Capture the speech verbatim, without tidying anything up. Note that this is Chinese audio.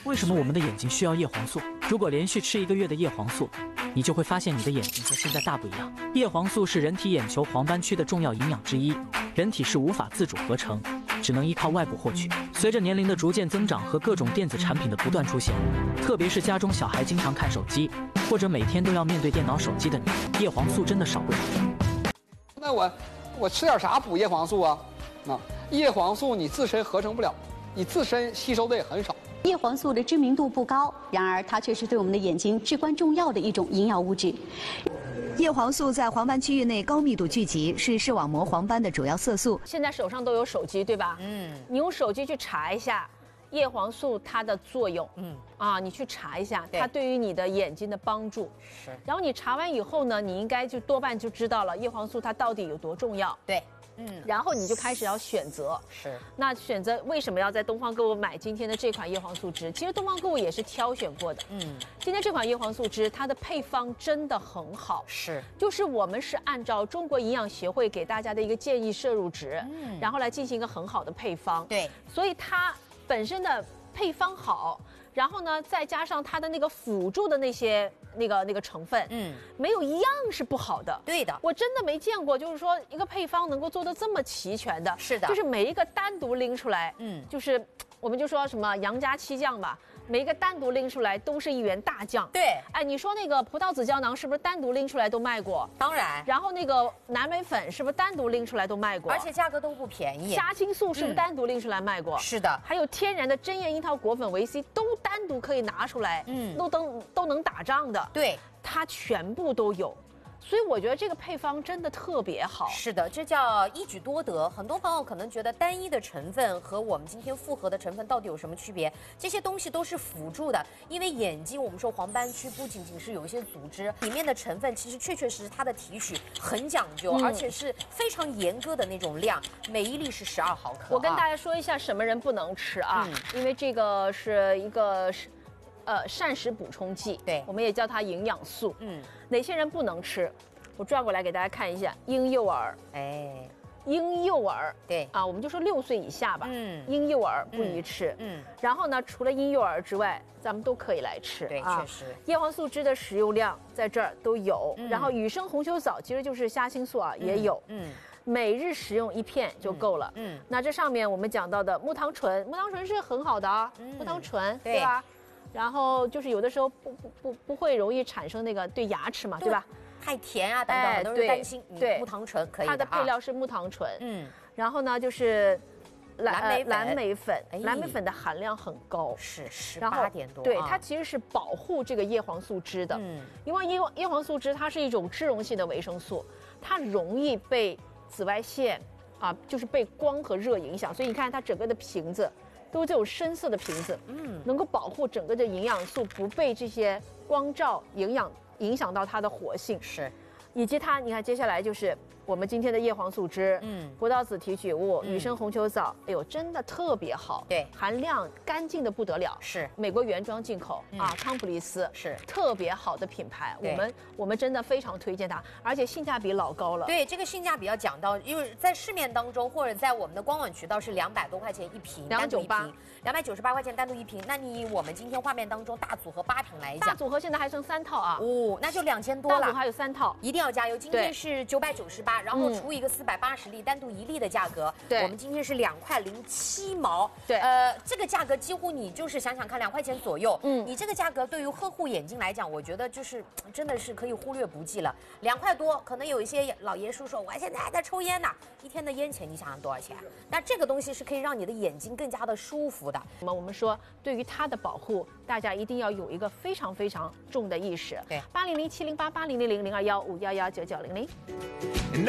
为什么我们的眼睛需要叶黄素？如果连续吃一个月的叶黄素，你就会发现你的眼睛和现在大不一样。叶黄素是人体眼球黄斑区的重要营养之一，人体是无法自主合成，只能依靠外部获取。随着年龄的逐渐增长和各种电子产品的不断出现，特别是家中小孩经常看手机，或者每天都要面对电脑、手机的你，叶黄素真的少不了。 那我我吃点啥补叶黄素啊？啊，叶黄素你自身合成不了，你自身吸收的也很少。 叶黄素的知名度不高，然而它却是对我们的眼睛至关重要的一种营养物质。 叶黄素在黄斑区域内高密度聚集，是视网膜黄斑的主要色素。 现在手上都有手机，对吧？嗯，你用手机去查一下叶黄素它的作用。嗯，啊，你去查一下它对于你的眼睛的帮助。是。然后你查完以后呢，你应该就多半就知道了叶黄素它到底有多重要。对。嗯，然后你就开始要选择，是。那选择为什么要在东方购物买今天的这款叶黄素汁？其实东方购物也是挑选过的。嗯，今天这款叶黄素汁，它的配方真的很好。是，就是我们是按照中国营养协会给大家的一个建议摄入值，嗯，然后来进行一个很好的配方。对，所以它本身的配方好。然后呢，再加上它的那个辅助的那些那个那个成分，嗯，没有一样是不好的。对的，我真的没见过，就是说一个配方能够做得这么齐全的。是的，就是每一个单独拎出来，嗯，就是我们就说什么杨家七酱吧。每一个单独拎出来都是一员大将。对，哎，你说那个葡萄籽胶囊是不是单独拎出来都卖过？当然。然后那个蓝莓粉是不是单独拎出来都卖过？而且价格都不便宜。虾青素是不是单独拎出来卖过？是的。还有天然的针叶樱桃果粉维 C 都单独可以拿出来，嗯，都都都能打仗的。对，它全部都有。所以我觉得这个配方真的特别好。是的，这叫一举多得。很多朋友可能觉得单一的成分和我们今天复合的成分到底有什么区别？这些东西都是辅助的。因为眼睛，我们说黄斑区不仅仅是有一些组织，里面的成分其实确确实实它的提取很讲究，嗯、而且是非常严格的那种量，每一粒是十二毫克、啊。我跟大家说一下什么人不能吃啊，嗯、因为这个是一个是。呃，膳食补充剂，对，我们也叫它营养素。嗯，哪些人不能吃？我转过来给大家看一下，婴幼儿，哎，婴幼儿，对啊，我们就说六岁以下吧。嗯，婴幼儿不宜吃。嗯，然后呢，除了婴幼儿之外，咱们都可以来吃。对，确实，叶黄素汁的食用量在这儿都有。嗯、然后羽生红球藻其实就是虾青素啊，嗯、也有。嗯。每日食用一片就够了。嗯，那这上面我们讲到的木糖醇，木糖醇是很好的啊，木糖醇，对吧？然后就是有的时候不不不不会容易产生那个对牙齿嘛，对吧？太甜啊等等，很多人担心。对，木糖醇可以的。它的配料是木糖醇。嗯。然后呢，就是蓝蓝莓粉，蓝莓粉的含量很高，是十八点多。对，它其实是保护这个叶黄素汁的。嗯。因为叶叶黄素汁它是一种脂溶性的维生素，它容易被紫外线啊，就是被光和热影响，所以你看它整个的瓶子。都是这种深色的瓶子，嗯，能够保护整个的营养素不被这些光照营养影响到它的活性，是，以及它，你看接下来就是我们今天的叶黄素汁，嗯，葡萄籽提取物、羽生红球藻，哎呦，真的特别好，对，含量干净的不得了，是美国原装进口、嗯、啊，康普利斯是特别好的品牌，我们我们真的非常推荐它，而且性价比老高了。对，这个性价比要讲到，因为在市面当中或者在我们的官网渠道是两百多块钱一瓶，两百九十八，两百九十八块钱单独一瓶。那你以我们今天画面当中大组合八瓶来讲，大组合现在还剩三套啊，哦，那就两千多了，大组合还有三套，一定要加油。今天是九百九十八。然后除一个四百八十粒，单独一粒的价格，对，我们今天是两块零七毛，对，呃，这个价格几乎你就是想想看，两块钱左右，嗯，你这个价格对于呵护眼睛来讲，我觉得就是真的是可以忽略不计了，两块多，可能有一些老爷叔说，我现在还在抽烟呢，一天的烟钱你想想多少钱？但这个东西是可以让你的眼睛更加的舒服的。那么我们说，对于它的保护，大家一定要有一个非常非常重的意识。对，八零零七零八八零零零零二幺五幺幺九九零零。